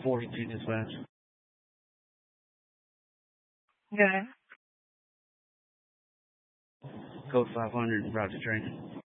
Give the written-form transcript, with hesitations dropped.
42 dispatch. Okay. Code 500, route to train.